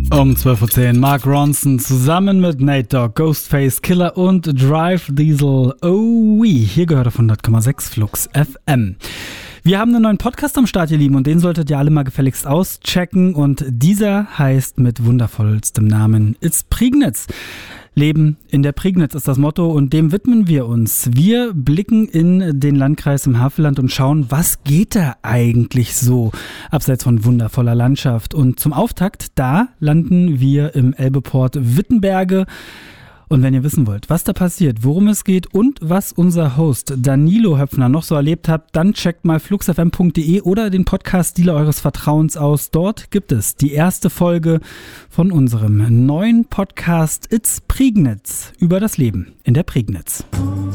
Um 12.10 Uhr Mark Ronson zusammen mit Nate Dogg, Ghostface Killah und Drive Diesel. Oh, hier gehört auf 100,6 Flux FM. Wir haben einen neuen Podcast am Start, ihr Lieben, und den solltet ihr alle mal gefälligst auschecken. Und dieser heißt mit wundervollstem Namen It's Prignitz. Leben in der Prignitz ist das Motto und dem widmen wir uns. Wir blicken in den Landkreis im Havelland und schauen, was geht da eigentlich so, abseits von wundervoller Landschaft. Und zum Auftakt, da landen wir im Elbeport Wittenberge. Und wenn ihr wissen wollt, was da passiert, worum es geht und was unser Host Danilo Höpfner noch so erlebt hat, dann checkt mal fluxfm.de oder den Podcast-Dealer eures Vertrauens aus. Dort gibt es die erste Folge von unserem neuen Podcast It's Prignitz über das Leben in der Prignitz.